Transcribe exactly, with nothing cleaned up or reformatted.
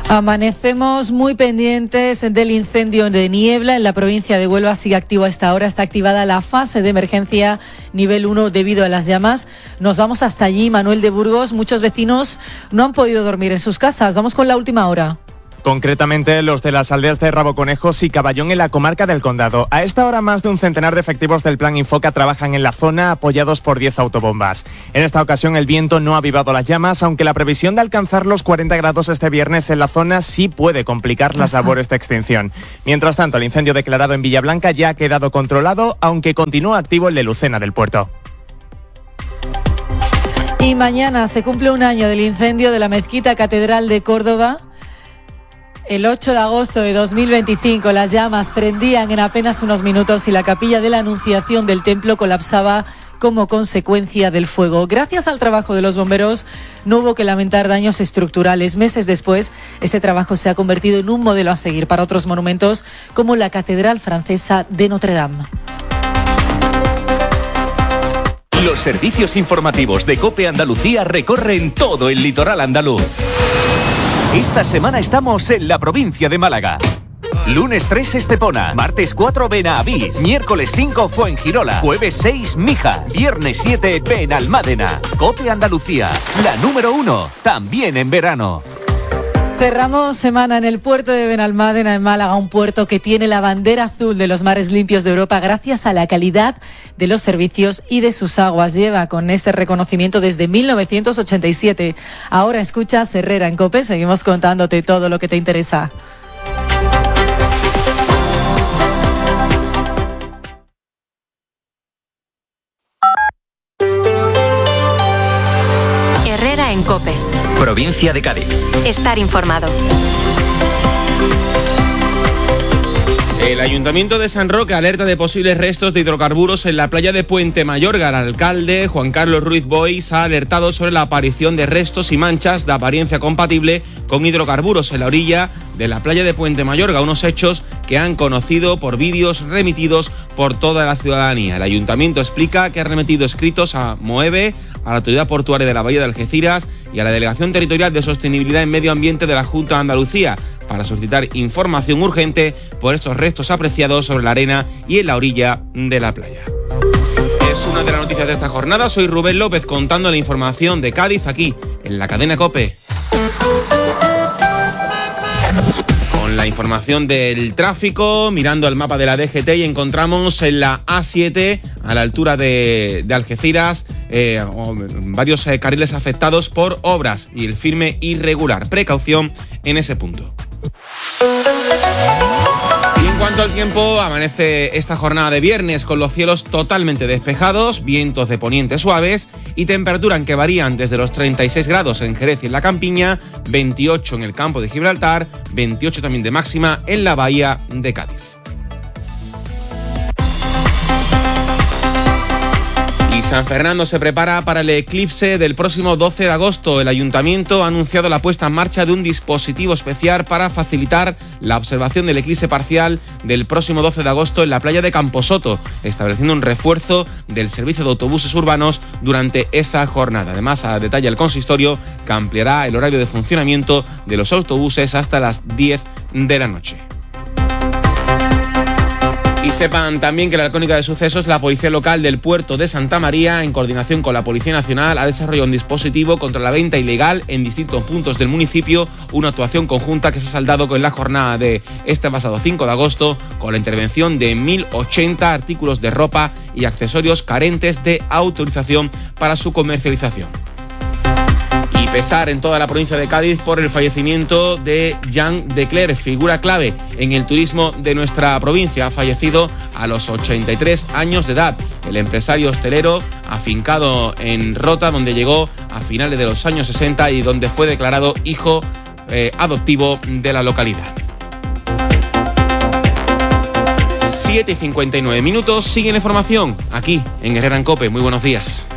Amanecemos muy pendientes del incendio de Niebla en la provincia de Huelva. Sigue activo a esta hora. Está activada la fase de emergencia nivel uno debido a las llamas. Nos vamos hasta allí, Manuel de Burgos. Muchos vecinos no han podido dormir en sus casas. Vamos con la última hora. Concretamente los de las aldeas de Raboconejos y Caballón en la comarca del Condado. A esta hora más de un centenar de efectivos del Plan Infoca trabajan en la zona apoyados por diez autobombas. En esta ocasión el viento no ha avivado las llamas, aunque la previsión de alcanzar los cuarenta grados este viernes en la zona sí puede complicar las labores de extinción. Mientras tanto, el incendio declarado en Villablanca ya ha quedado controlado, aunque continúa activo el de Lucena del Puerto. Y mañana se cumple un año del incendio de la Mezquita Catedral de Córdoba. El ocho de agosto de dos mil veinticinco las llamas prendían en apenas unos minutos y la capilla de la Anunciación del templo colapsaba como consecuencia del fuego. Gracias al trabajo de los bomberos no hubo que lamentar daños estructurales. Meses después, ese trabajo se ha convertido en un modelo a seguir para otros monumentos como la Catedral Francesa de Notre Dame. Los servicios informativos de COPE Andalucía recorren todo el litoral andaluz. Esta semana estamos en la provincia de Málaga. Lunes tres, Estepona. Martes cuatro, Benavís. Miércoles cinco, Fuengirola. Jueves seis, Mijas. Viernes siete, Benalmádena. COPE Andalucía, la número uno, también en verano. Cerramos semana en el puerto de Benalmádena, en Málaga, un puerto que tiene la bandera azul de los mares limpios de Europa gracias a la calidad de los servicios y de sus aguas. Lleva con este reconocimiento desde mil novecientos ochenta y siete. Ahora escuchas Herrera en COPE, seguimos contándote todo lo que te interesa. Herrera en COPE. Provincia de Cádiz. Estar informado. El Ayuntamiento de San Roque alerta de posibles restos de hidrocarburos en la playa de Puente Mayorga. El alcalde, Juan Carlos Ruiz Boix, ha alertado sobre la aparición de restos y manchas de apariencia compatible con hidrocarburos en la orilla de la playa de Puente Mayorga, unos hechos que han conocido por vídeos remitidos por toda la ciudadanía. El Ayuntamiento explica que ha remitido escritos a MOEVE, a la Autoridad Portuaria de la Bahía de Algeciras y a la Delegación Territorial de Sostenibilidad en Medio Ambiente de la Junta de Andalucía para solicitar información urgente por estos restos apreciados sobre la arena y en la orilla de la playa. Es una de las noticias de esta jornada. Soy Rubén López contando la información de Cádiz aquí en la cadena COPE. Con la información del tráfico, mirando el mapa de la D G T, y encontramos en la A siete, a la altura de, de Algeciras, eh, varios eh, carriles afectados por obras y el firme irregular. Precaución en ese punto. Y en cuanto al tiempo, amanece esta jornada de viernes con los cielos totalmente despejados, vientos de poniente suaves y temperaturas que varían desde los treinta y seis grados en Jerez y en la Campiña, veintiocho en el campo de Gibraltar, veintiocho también de máxima en la bahía de Cádiz. Y San Fernando se prepara para el eclipse del próximo doce de agosto. El Ayuntamiento ha anunciado la puesta en marcha de un dispositivo especial para facilitar la observación del eclipse parcial del próximo doce de agosto en la playa de Camposoto, estableciendo un refuerzo del servicio de autobuses urbanos durante esa jornada. Además, detalla el consistorio que ampliará el horario de funcionamiento de los autobuses hasta las diez de la noche. Y sepan también que la crónica de sucesos, la Policía Local del Puerto de Santa María, en coordinación con la Policía Nacional, ha desarrollado un dispositivo contra la venta ilegal en distintos puntos del municipio, una actuación conjunta que se ha saldado con la jornada de este pasado cinco de agosto, con la intervención de mil ochenta artículos de ropa y accesorios carentes de autorización para su comercialización. Y pesar en toda la provincia de Cádiz por el fallecimiento de Jean Declercq, figura clave en el turismo de nuestra provincia. Ha fallecido a los ochenta y tres años de edad. El empresario hostelero, afincado en Rota, donde llegó a finales de los años sesenta y donde fue declarado hijo eh, adoptivo de la localidad. siete y cincuenta y nueve minutos, sigue la información aquí en Herrera en COPE. Muy buenos días.